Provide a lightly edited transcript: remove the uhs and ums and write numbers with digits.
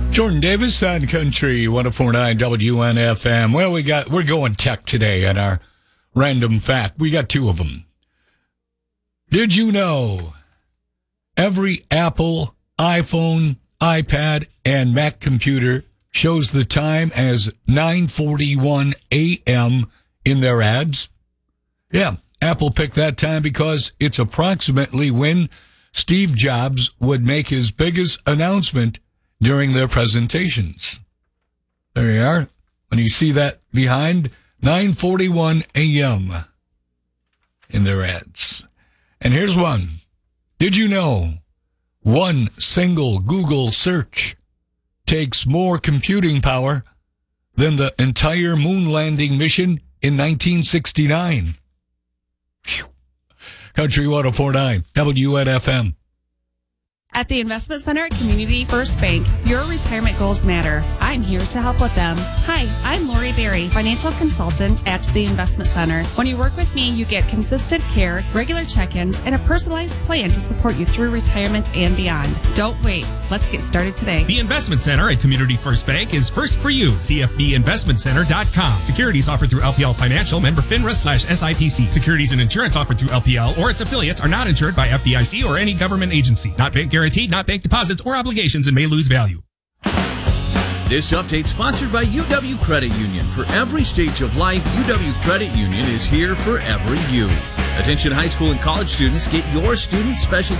Jordan Davis on Country 104.9 WNFM. Well, we're going tech today at our random fact. We got two of them. Did you know every Apple, iPhone, iPad, and Mac computer shows the time as 9:41 a.m. in their ads? Yeah, Apple picked that time because it's approximately when Steve Jobs would make his biggest announcement during their presentations. There you are. When you see that behind, 9:41 a.m. in their ads. And here's one. Did you know one single Google search takes more computing power than the entire moon landing mission in 1969? Phew. Country 104.9 WNFM. At the Investment Center at Community First Bank, your retirement goals matter. I'm here to help with them. Hi, I'm Lori Berry, financial consultant at the Investment Center. When you work with me, you get consistent care, regular check-ins, and a personalized plan to support you through retirement and beyond. Don't wait. Let's get started today. The Investment Center at Community First Bank is first for you. CFBinvestmentcenter.com. Securities offered through LPL Financial, member FINRA/SIPC. Securities and insurance offered through LPL or its affiliates are not insured by FDIC or any government agency. Not bank guaranteed, not bank deposits or obligations, and may lose value. This update sponsored by UW Credit Union. For every stage of life, UW Credit Union is here for every you. Attention high school and college students, get your student special